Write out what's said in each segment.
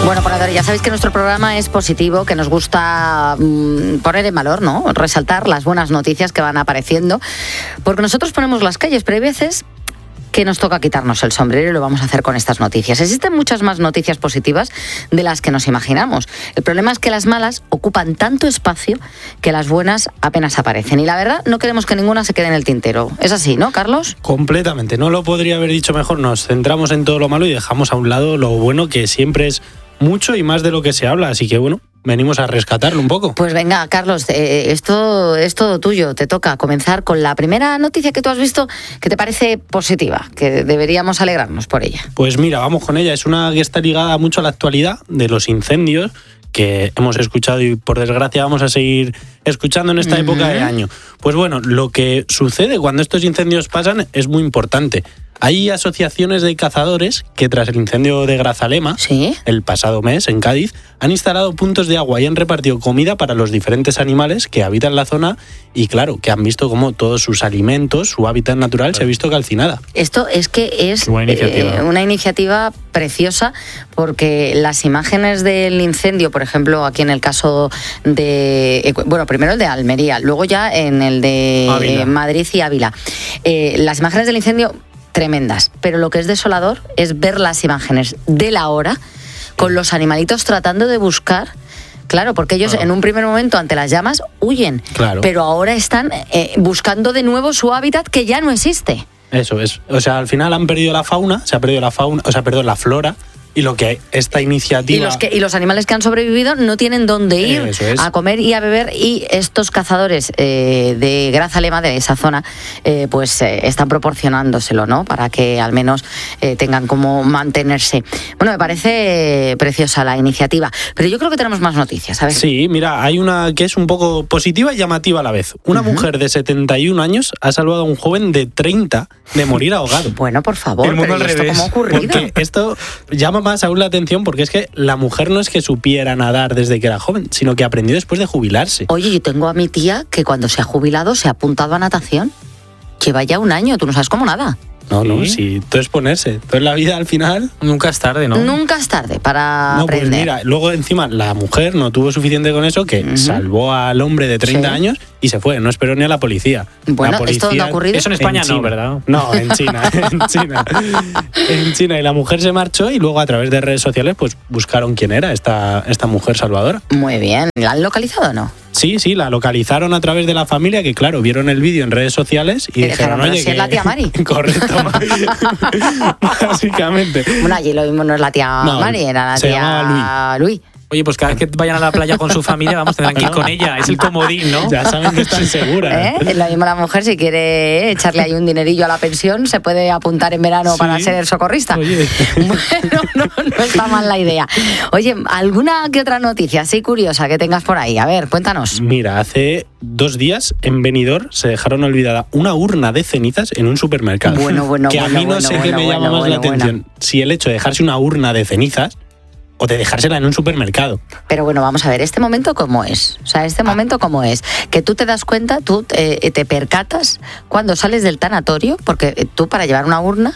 Bueno, ponedores, ya sabéis que nuestro programa es positivo, que nos gusta poner en valor, ¿no? Resaltar las buenas noticias que van apareciendo, porque nosotros ponemos las calles, pero hay veces que nos toca quitarnos el sombrero y lo vamos a hacer con estas noticias. Existen muchas más noticias positivas de las que nos imaginamos. El problema es que las malas ocupan tanto espacio que las buenas apenas aparecen. Y la verdad, no queremos que ninguna se quede en el tintero. ¿Es así, no, Carlos? Completamente. No lo podría haber dicho mejor. Nos centramos en todo lo malo y dejamos a un lado lo bueno, que siempre es mucho y más de lo que se habla. Así que, bueno, venimos a rescatarlo un poco. Pues venga, Carlos, esto es todo tuyo. Te toca comenzar con la primera noticia que tú has visto que te parece positiva, que deberíamos alegrarnos por ella. Pues mira, vamos con ella. Es una que está ligada mucho a la actualidad de los incendios que hemos escuchado y por desgracia vamos a seguir escuchando en esta época de año. Pues bueno, lo que sucede cuando estos incendios pasan es muy importante. Hay asociaciones de cazadores que tras el incendio de Grazalema, ¿sí?, el pasado mes en Cádiz, han instalado puntos de agua y han repartido comida para los diferentes animales que habitan la zona y claro, que han visto cómo todos sus alimentos, su hábitat natural se ha visto calcinada. Esto es que es una iniciativa preciosa, porque las imágenes del incendio, por ejemplo, aquí en el caso de, bueno, primero el de Almería, luego ya en el de Madrid y Ávila, las imágenes del incendio tremendas, pero lo que es desolador es ver las imágenes de la hora con los animalitos tratando de buscar, claro, porque ellos en un primer momento ante las llamas huyen, pero ahora están buscando de nuevo su hábitat que ya no existe. Eso es, o sea, al final han perdido la fauna, se ha perdido la fauna, o sea, perdón, la flora. Y lo que esta iniciativa... Y los animales que han sobrevivido no tienen dónde ir a comer y a beber, y estos cazadores de Grazalema, de esa zona, pues están proporcionándoselo, ¿no? Para que al menos tengan cómo mantenerse. Bueno, me parece preciosa la iniciativa, pero yo creo que tenemos más noticias, ¿sabes? Sí, mira, hay una que es un poco positiva y llamativa a la vez. Una mujer de 71 años ha salvado a un joven de 30 de morir ahogado. Bueno, por favor, pero ¿y esto cómo ha ocurrido? Porque esto llama más aún la atención, porque es que la mujer no es que supiera nadar desde que era joven, sino que aprendió después de jubilarse. Oye, yo tengo a mi tía que cuando se ha jubilado se ha apuntado a natación. Lleva ya un año, tú no sabes cómo nada. No, sí, todo es ponerse. Todo en la vida al final... Nunca es tarde, ¿no? Nunca es tarde para aprender. Pues mira, luego encima la mujer no tuvo suficiente con eso, que salvó al hombre de 30 años y se fue, no esperó ni a la policía. Bueno, la policía, ¿esto no ha ocurrido? Eso en España no, ¿verdad? No, en China, en China. Y la mujer se marchó y luego a través de redes sociales pues buscaron quién era esta mujer salvadora. Muy bien. ¿La han localizado o no? Sí, la localizaron a través de la familia, que claro, vieron el vídeo en redes sociales y dijeron, oye, que es la tía Mari. Correcto. Básicamente. Bueno, allí lo mismo no es la tía Mari, era la tía Luis. Oye, pues cada vez que vayan a la playa con su familia, vamos, tendrán que ir con ella. Es el comodín, ¿no? Ya saben que están seguras. Lo mismo la mujer, si quiere echarle ahí un dinerillo a la pensión, se puede apuntar en verano para ser socorrista. Oye. Bueno, no está mal la idea. Oye, ¿alguna que otra noticia así curiosa que tengas por ahí? A ver, cuéntanos. Mira, hace 2 días en Benidorm se dejaron olvidada una urna de cenizas en un supermercado. Que a mí no sé qué me llama más la atención. Si el hecho de dejarse una urna de cenizas o de dejársela en un supermercado. Pero bueno, vamos a ver, ¿este momento cómo es? O sea, momento cómo es, que tú te das cuenta, tú te percatas cuando sales del tanatorio, porque tú para llevar una urna,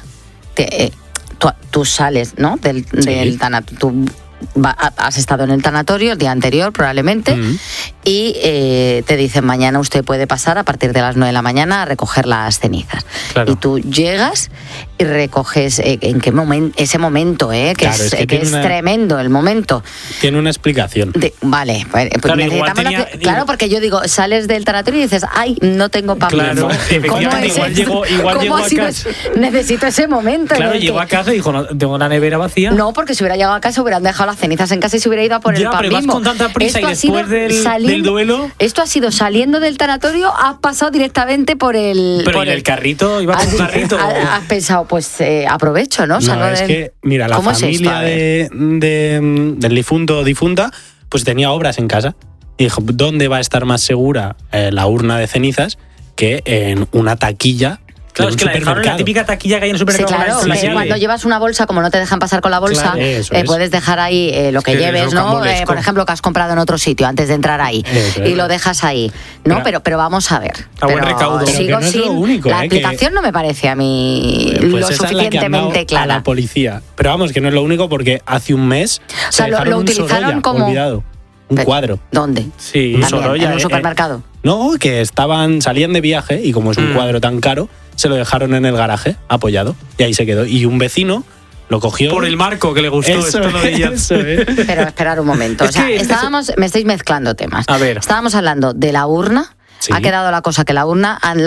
tú sales, ¿no? del tanatorio, tú has estado en el tanatorio el día anterior probablemente, y te dicen, mañana usted puede pasar a partir de las 9 de la mañana a recoger las cenizas. Claro. Y tú llegas y recoges en qué momento, ese momento, que claro, es tremendo el momento. Tiene una explicación. Vale, pues claro, necesitamos claro, porque yo digo, sales del tanatorio y dices, ay, no tengo papel. Claro, igual llegó a casa. Necesito ese momento. Claro, llegó a casa y dijo, no, tengo la nevera vacía. No, porque si hubiera llegado a casa hubieran dejado las cenizas en casa y se hubiera ido a por el pan mismo. Con tanta prisa y después del duelo. Esto ha sido saliendo del tanatorio, has pasado directamente por el... Pero ¿y el carrito? ¿Iba con un carrito? Has pensado, pues aprovecho, ¿no? No, es que, mira, la familia del difunto o difunta, pues tenía obras en casa. Y dijo, ¿dónde va a estar más segura la urna de cenizas que en una taquilla Claro, es que la dejaron en la típica taquilla que hay en el supermercado. Sí, claro, cuando llevas una bolsa, como no te dejan pasar con la bolsa, claro, puedes dejar ahí lo que lleves, ¿no? Por ejemplo, que has comprado en otro sitio antes de entrar ahí. Y lo dejas ahí. No, pero vamos a ver. A buen recaudo. Sigo sin... Lo único, la aplicación no me parece a mí lo suficientemente clara. A la policía. Pero vamos, que no es lo único, porque hace un mes lo utilizaron como... olvidado. Un cuadro. ¿Dónde? Sí, Sorolla, en un supermercado. No, que salían de viaje y como es un cuadro tan caro, se lo dejaron en el garaje, apoyado, y ahí se quedó. Y un vecino lo cogió... Por el marco que le gustó. Pero esperar un momento. Me estáis mezclando temas. A ver. Estábamos hablando de la urna. Sí. Ha quedado la cosa que la urna han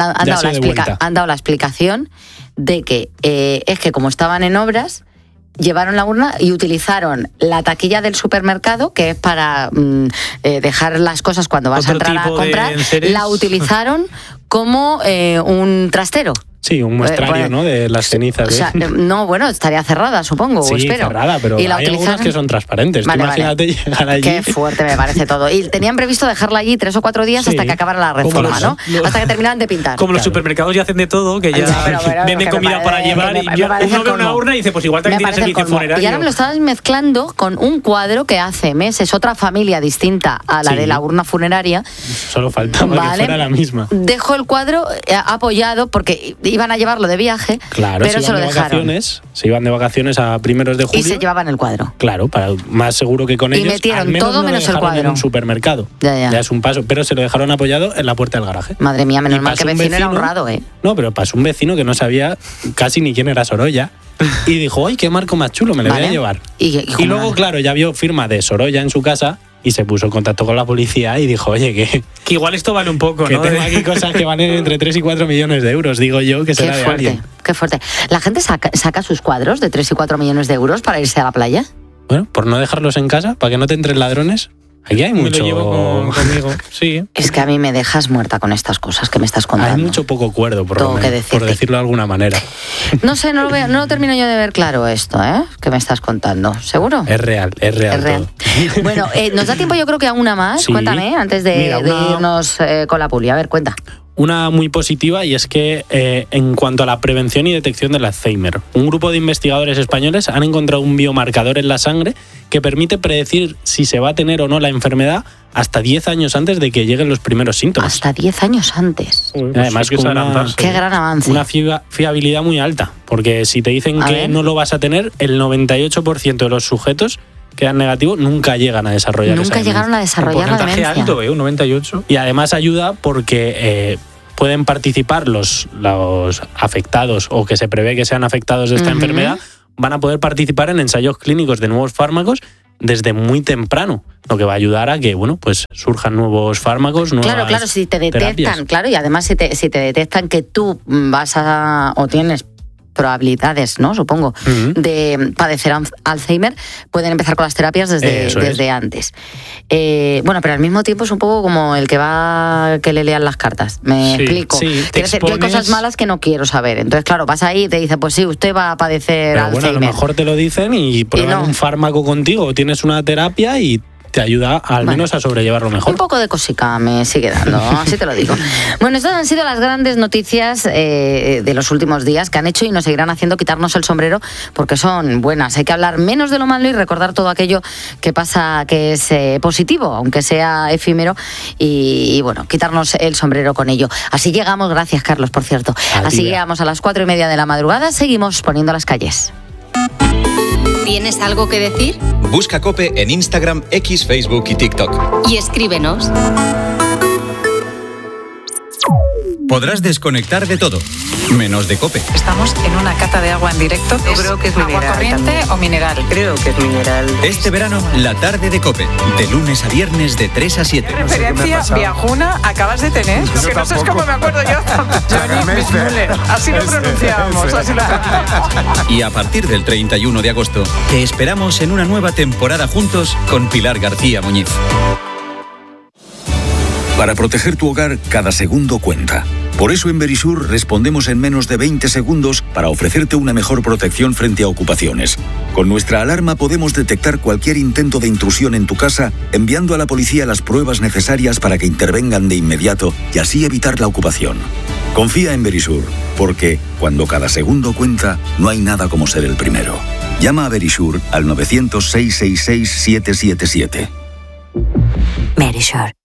dado la explicación de que es que como estaban en obras, llevaron la urna y utilizaron la taquilla del supermercado, que es para dejar las cosas cuando vas a entrar a comprar, la utilizaron como un trastero. Sí, un muestrario, ¿no? De las cenizas. O sea, no, estaría cerrada, supongo, sí, espero. cerrada, pero hay algunas que son transparentes. Vale, imagínate llegar allí. Qué fuerte me parece todo. Y tenían previsto dejarla allí 3 o 4 días hasta que acabara la reforma, ¿no? Hasta que terminaran de pintar. Como los supermercados ya hacen de todo, que ya venden comida para llevar y uno ve una urna y dice, pues igual también tiene servicio funerario. Y ahora me lo estabas mezclando con un cuadro que hace meses otra familia distinta a la de la urna funeraria. Solo faltaba que fuera la misma. Dejó el cuadro apoyado porque iban a llevarlo de viaje, claro, pero se lo dejaron. Se iban de vacaciones a primeros de julio. Y se llevaban el cuadro. Claro, para más seguro que con ellos. Y metieron todo menos el cuadro. En un supermercado. Ya es un paso, pero se lo dejaron apoyado en la puerta del garaje. Madre mía, menos mal que vecino era honrado, No, pero pasó un vecino que no sabía casi ni quién era Sorolla. Y dijo, ¡ay, qué marco más chulo! Me lo voy a llevar. Y luego, claro, ya vio firma de Sorolla en su casa y se puso en contacto con la policía y dijo, oye, que igual esto vale un poco, ¿no? Que tengo aquí cosas que valen entre 3 y 4 millones de euros, digo yo, que será de alguien. Qué fuerte. ¿La gente saca sus cuadros de 3 y 4 millones de euros para irse a la playa? Bueno, por no dejarlos en casa, para que no te entren ladrones. Aquí hay mucho... Me lo llevo conmigo, sí. Es que a mí me dejas muerta con estas cosas que me estás contando. Hay mucho poco cuerdo, por decirlo de alguna manera. No sé, no lo termino yo de ver claro esto, que me estás contando. ¿Seguro? Es real. Todo. Bueno, nos da tiempo yo creo que a una más. Sí. Cuéntame, antes de irnos con la puli. A ver, cuenta. Una muy positiva, y es que en cuanto a la prevención y detección del Alzheimer, un grupo de investigadores españoles han encontrado un biomarcador en la sangre que permite predecir si se va a tener o no la enfermedad hasta 10 años antes de que lleguen los primeros síntomas. Hasta 10 años antes. Además, qué gran avance. Una fiabilidad muy alta, porque si te dicen que no lo vas a tener, el 98% de los sujetos quedan negativos, nunca llegan a desarrollar Nunca llegaron a desarrollar la demencia. Alto, un 98. Y además ayuda porque pueden participar los afectados o que se prevé que sean afectados de esta enfermedad, van a poder participar en ensayos clínicos de nuevos fármacos desde muy temprano, lo que va a ayudar a que pues surjan nuevos fármacos, nuevas Claro, si te detectan, terapias. Claro, y además si te detectan que tú vas o tienes probabilidades, ¿no? Supongo, de padecer Alzheimer, pueden empezar con las terapias desde antes. Bueno, pero al mismo tiempo es un poco como el que le lean las cartas. ¿Me explico? Sí, yo hay cosas malas que no quiero saber. Entonces, claro, vas ahí y te dice, pues sí, usted va a padecer Alzheimer. Bueno, a lo mejor te lo dicen y prueban un fármaco contigo, tienes una terapia y te ayuda al menos a sobrellevarlo mejor. Un poco de cosica me sigue dando, así te lo digo. Bueno, estas han sido las grandes noticias de los últimos días que han hecho y nos seguirán haciendo quitarnos el sombrero porque son buenas. Hay que hablar menos de lo malo y recordar todo aquello que pasa que es positivo, aunque sea efímero, y bueno, quitarnos el sombrero con ello. Así llegamos, gracias Carlos, por cierto. Así llegamos a las 4:30 de la madrugada, seguimos poniendo las calles. ¿Tienes algo que decir? Busca COPE en Instagram, X, Facebook y TikTok. Y escríbenos. Podrás desconectar de todo, menos de COPE. Estamos en una cata de agua en directo. Yo creo que es mineral. ¿Agua corriente también. O mineral? Creo que es mineral. Este verano, la tarde de COPE, de lunes a viernes de 3 a 7. ¿Qué referencia viajuna acabas de tener? Lo que no sé es cómo me acuerdo yo. Johnny Müller. Así lo pronunciamos. Y a partir del 31 de agosto, te esperamos en una nueva temporada juntos con Pilar García Muñiz. Para proteger tu hogar, cada segundo cuenta. Por eso en Verisur respondemos en menos de 20 segundos para ofrecerte una mejor protección frente a ocupaciones. Con nuestra alarma podemos detectar cualquier intento de intrusión en tu casa, enviando a la policía las pruebas necesarias para que intervengan de inmediato y así evitar la ocupación. Confía en Verisur, porque cuando cada segundo cuenta, no hay nada como ser el primero. Llama a Verisur al 900-666-777. Verisur.